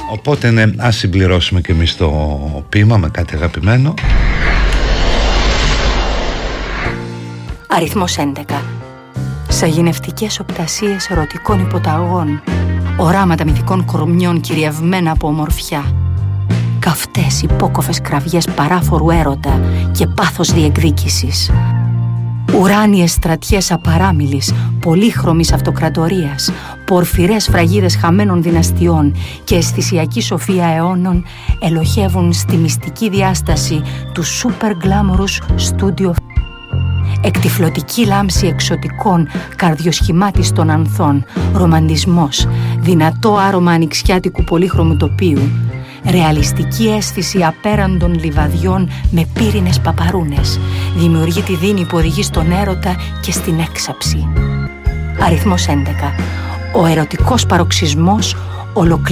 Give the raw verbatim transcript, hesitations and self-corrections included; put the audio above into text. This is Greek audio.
Οπότε ναι, ας συμπληρώσουμε και εμείς το ποίημα με κάτι αγαπημένο. Αριθμός έντεκα. Σαγηνευτικές οπτασίες ερωτικών υποταγών, οράματα μυθικών κορμιών κυριευμένα από ομορφιά, καυτές υπόκοφες κραυγές παράφορου έρωτα και πάθος διεκδίκησης, ουράνιες στρατιές απαράμιλης, πολύχρωμης αυτοκρατορίας, πορφυρές φραγίδες χαμένων δυναστιών και αισθησιακή σοφία αιώνων ελοχεύουν στη μυστική διάσταση του super glamorous studio. Εκτυφλωτική λάμψη εξωτικών καρδιοσχημάτιστων ανθών, ρομαντισμός, δυνατό άρωμα ανοιξιάτικου πολύχρωμου τοπίου, ρεαλιστική αίσθηση απέραντων λιβαδιών με πύρινες παπαρούνες, δημιουργεί τη δίνη που οδηγεί στον έρωτα και στην έξαψη. Αριθμός έντεκα. Ο ερωτικός παροξισμός ολοκληρώνει